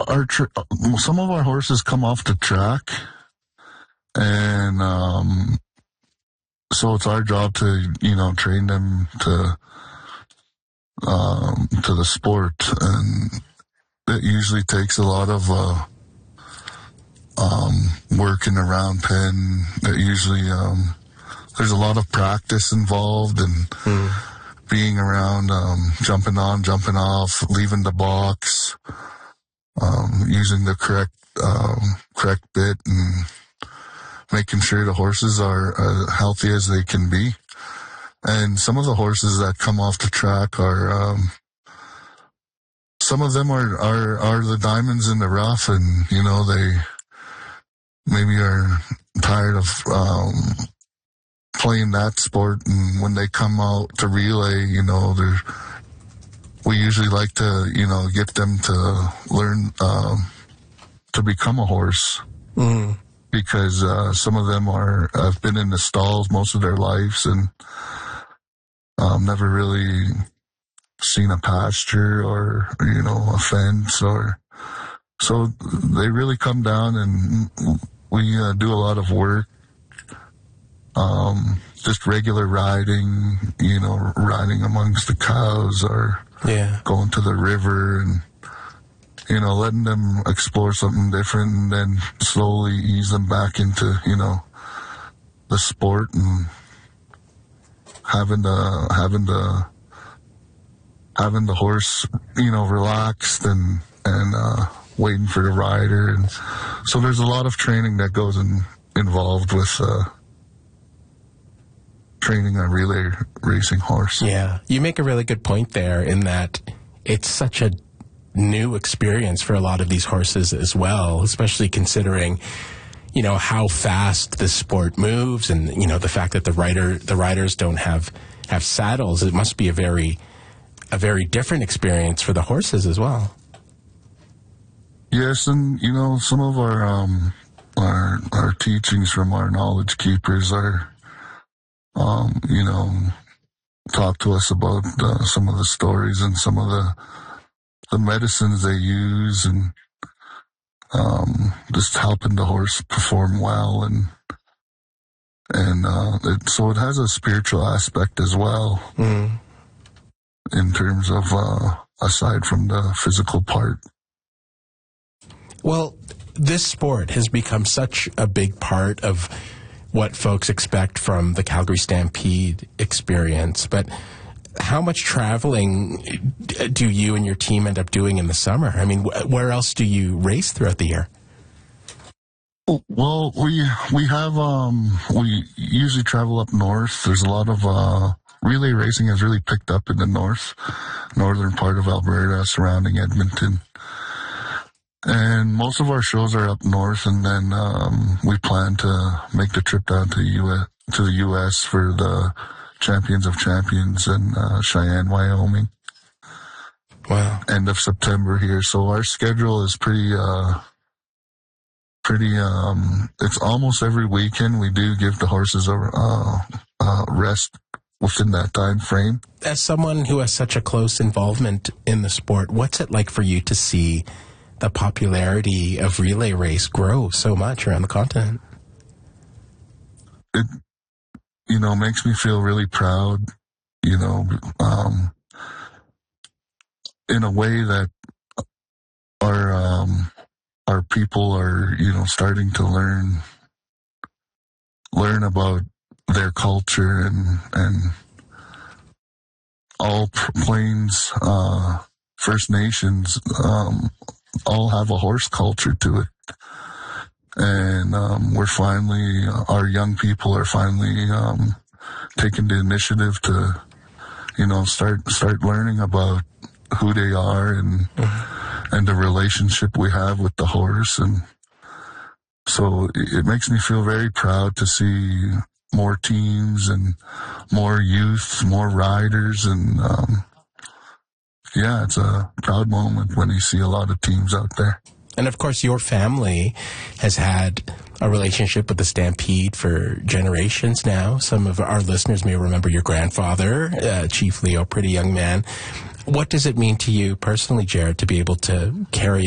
some of our horses come off the track, and so it's our job to train them to the sport, and it usually takes a lot of work in the round pen. It usually there's a lot of practice involved, and being around, jumping on, jumping off, leaving the box, using the correct bit, and making sure the horses are as healthy as they can be. And some of the horses that come off the track are, some of them are the diamonds in the rough, and, they maybe are tired of, playing that sport, and when they come out to relay, we usually like to, get them to learn, to become a horse. Because some of them have been in the stalls most of their lives and never really seen a pasture or a fence, or so they really come down, and we do a lot of work, just regular riding, riding amongst the cows, or going to the river, and letting them explore something different, and then slowly ease them back into, the sport, and having the horse, relaxed and waiting for the rider. And so there's a lot of training that goes involved with training a relay racing horse. Yeah. You make a really good point there, in that it's such a new experience for a lot of these horses as well, especially considering, how fast this sport moves, and, the fact that the riders don't have saddles. It must be a very different experience for the horses as well. Yes, and, some of our teachings from our knowledge keepers are, talk to us about some of the stories and some of the medicines they use, and just helping the horse perform well, and so it has a spiritual aspect as well, in terms of aside from the physical part. Well, this sport has become such a big part of what folks expect from the Calgary Stampede experience, but how much traveling do you and your team end up doing in the summer? I mean, where else do you race throughout the year? Well, we usually travel up north. There's a lot of relay racing has really picked up in the northern part of Alberta, surrounding Edmonton. And most of our shows are up north, and then we plan to make the trip down to the U.S. for the Champions of Champions in Cheyenne, Wyoming. Wow. End of September here. So our schedule is pretty, it's almost every weekend. We do give the horses a rest within that time frame. As someone who has such a close involvement in the sport, what's it like for you to see the popularity of relay race grow so much around the continent? It, makes me feel really proud, in a way that our people are, starting to learn about their culture, and all Plains, First Nations, all have a horse culture to it. And our young people are finally taking the initiative to, start learning about who they are, and the relationship we have with the horse. And so it makes me feel very proud to see more teams and more youth, more riders, and it's a proud moment when you see a lot of teams out there. And of course, your family has had a relationship with the Stampede for generations now. Some of our listeners may remember your grandfather, Chief Leo, pretty young man. What does it mean to you personally, Jared, to be able to carry